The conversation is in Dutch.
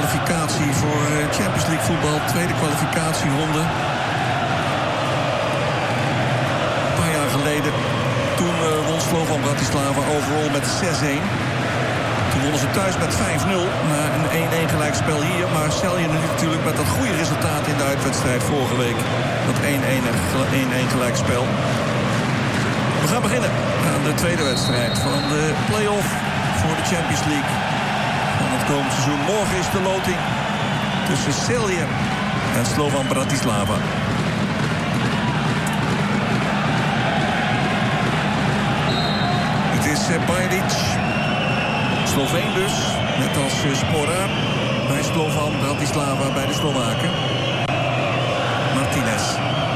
kwalificatie voor Champions League voetbal. Tweede kwalificatieronde. Een paar jaar geleden. Toen won Slovan Bratislava overal met 6-1. Toen wonnen ze thuis met 5-0. Na een 1-1 gelijkspel hier. Maar Celje natuurlijk met dat goede resultaat in de uitwedstrijd vorige week. Dat 1-1 gelijkspel. We gaan beginnen aan de tweede wedstrijd van de play-off voor de Champions League. Van het komend seizoen. Morgen is de loting tussen Celje en Slovan Bratislava. Het is Bajdic. Sloveen dus. Net als Spora bij Slovan Bratislava bij de Slowaken. Martinez.